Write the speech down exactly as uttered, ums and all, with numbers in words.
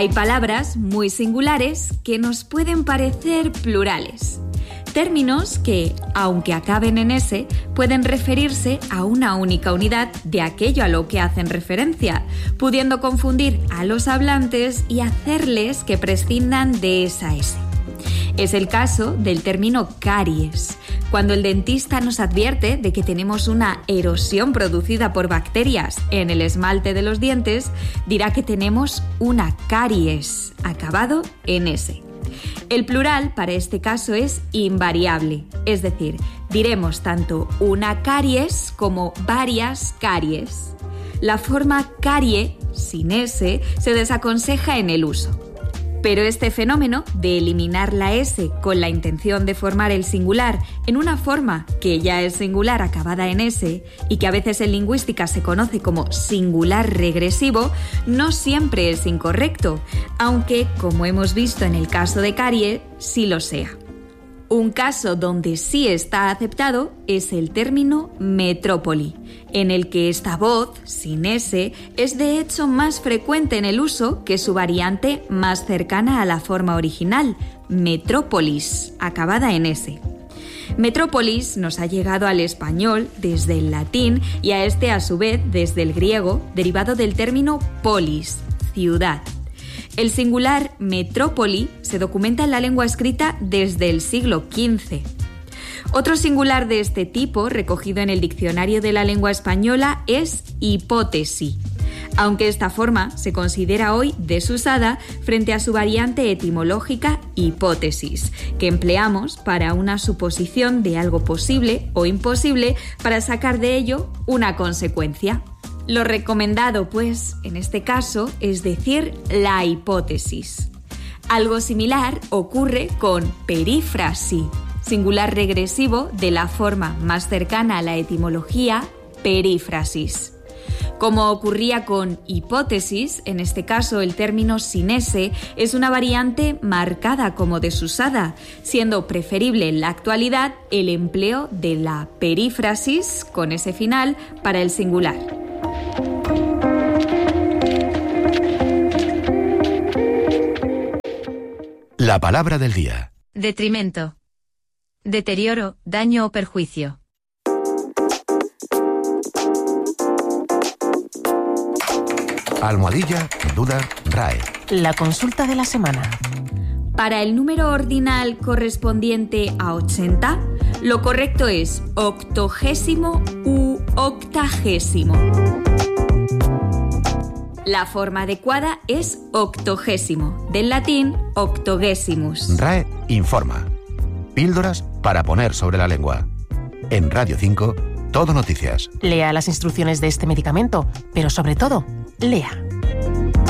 Hay palabras muy singulares que nos pueden parecer plurales. Términos que, aunque acaben en S, pueden referirse a una única unidad de aquello a lo que hacen referencia, pudiendo confundir a los hablantes y hacerles que prescindan de esa S. Es el caso del término caries. Cuando el dentista nos advierte de que tenemos una erosión producida por bacterias en el esmalte de los dientes, dirá que tenemos una caries, acabado en S. El plural para este caso es invariable, es decir, diremos tanto una caries como varias caries. La forma carie, sin S, se desaconseja en el uso. Pero este fenómeno de eliminar la S con la intención de formar el singular en una forma que ya es singular acabada en S y que a veces en lingüística se conoce como singular regresivo, no siempre es incorrecto, aunque, como hemos visto en el caso de carie, sí lo sea. Un caso donde sí está aceptado es el término metrópoli, en el que esta voz, sin S, es de hecho más frecuente en el uso que su variante más cercana a la forma original, metrópolis, acabada en S. Metrópolis nos ha llegado al español desde el latín y a este a su vez desde el griego, derivado del término polis, ciudad. El singular metrópoli se documenta en la lengua escrita desde el siglo quince. Otro singular de este tipo, recogido en el Diccionario de la Lengua Española, es hipótesi, aunque esta forma se considera hoy desusada frente a su variante etimológica hipótesis, que empleamos para una suposición de algo posible o imposible para sacar de ello una consecuencia. Lo recomendado, pues, en este caso, es decir la hipótesis. Algo similar ocurre con perífrasi, singular regresivo de la forma más cercana a la etimología, perífrasis. Como ocurría con hipótesis, en este caso el término sin S es una variante marcada como desusada, siendo preferible en la actualidad el empleo de la perífrasis con S final para el singular. La palabra del día. Detrimento. Deterioro, daño o perjuicio. Almohadilla, duda, R A E. La consulta de la semana. Para el número ordinal correspondiente a ochenta, lo correcto es octogésimo u octagésimo. La forma adecuada es octogésimo, del latín octogesimus. R A E informa. Píldoras para poner sobre la lengua. En Radio cinco, Todo Noticias. Lea las instrucciones de este medicamento, pero sobre todo, lea.